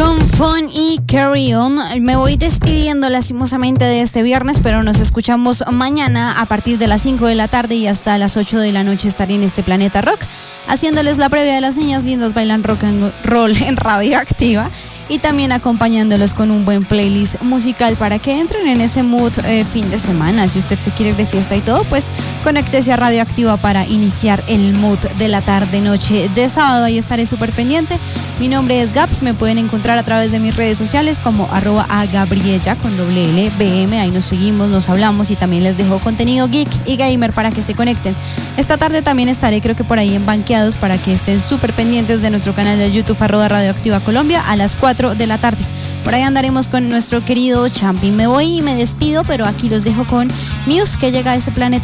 Con Fun y Carry On. Me voy despidiendo lastimosamente de este viernes, pero nos escuchamos mañana a partir de las 5 de la tarde y hasta las 8 de la noche estaré en este Planeta Rock, haciéndoles la previa de Las Niñas Lindas Bailan Rock and Roll en Radioactiva, y también acompañándolos con un buen playlist musical para que entren en ese mood fin de semana. Si usted se quiere ir de fiesta y todo, pues conéctese a Radioactiva para iniciar el mood de la tarde-noche de sábado. Ahí estaré súper pendiente. Mi nombre es Gaps, me pueden encontrar a través de mis redes sociales como @agabriella con @BM. Ahí nos seguimos, nos hablamos y también les dejo contenido geek y gamer para que se conecten. Esta tarde también estaré, creo que por ahí en Banqueados, para que estén súper pendientes de nuestro canal de YouTube @Radioactiva Colombia a las 4 de la tarde. Por ahí andaremos con nuestro querido Champi. Me voy y me despido, pero aquí los dejo con Muse, que llega a este planeta